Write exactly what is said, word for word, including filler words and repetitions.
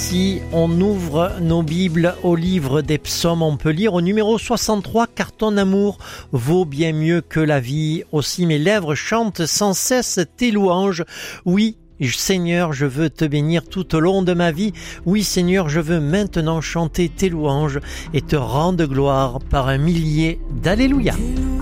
Si on ouvre nos Bibles au livre des psaumes, on peut lire au numéro soixante-trois, car ton amour vaut bien mieux que la vie. Aussi mes lèvres chantent sans cesse tes louanges. Oui, Seigneur, je veux te bénir tout au long de ma vie. Oui, Seigneur, je veux maintenant chanter tes louanges et te rendre gloire par un millier d'alléluia.